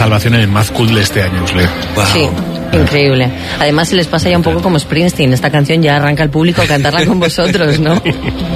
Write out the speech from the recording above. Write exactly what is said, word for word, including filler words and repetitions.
salvación en el Mad Cool de este año, Usler. Wow. Sí, increíble. Además se les pasa ya un poco como Springsteen, esta canción ya arranca el público a cantarla con vosotros, ¿no?